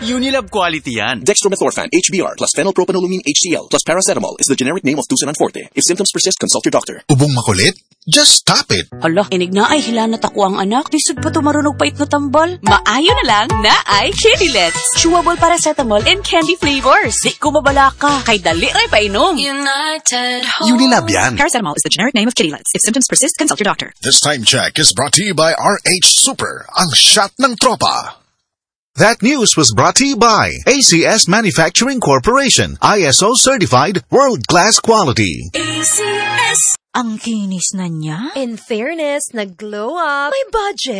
Unilab quality yan. Dextromethorphan HBr plus phenylpropanolamine HCl plus paracetamol is the generic name of Tusinan Forte. If symptoms persist, consult your doctor. Ubong makulit? Just stop it. Hala, inig na ay hilanat ako ang anak. Disod pa tumarunong pait na tambal. Maayo na lang na ay Kidilets. Chewable paracetamol and candy flavors. Di ko mabala ka. Kay dali ray painom. Unilab yan. Paracetamol is the generic name of Kidilets. If symptoms persist, consult your doctor. This time check is brought to you by RH Super, ang shot ng tropa. That news was brought to you by ACS Manufacturing Corporation, ISO certified world-class quality. ACS. Ang kinis na niya. In fairness, nag-glow up. May budget.